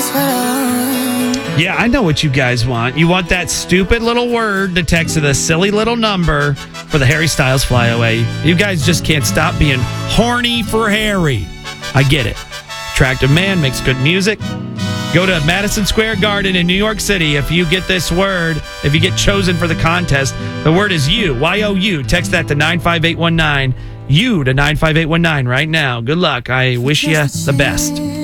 Yeah, I know what you guys want. You want that stupid little word to text to the silly little number for the Harry Styles Flyaway. You guys just can't stop being horny for Harry. I get it. Attractive man, makes good music. Go to Madison Square Garden in New York City. If you get this word, if you get chosen for the contest, the word is you, Y-O-U. Text that to 95819. You to 95819 right now. Good luck. I wish you the best.